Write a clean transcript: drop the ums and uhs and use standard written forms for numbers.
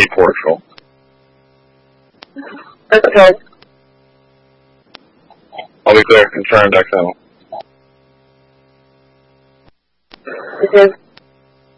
Portugal. Okay. I'll be clear. Confirmed, XO. It is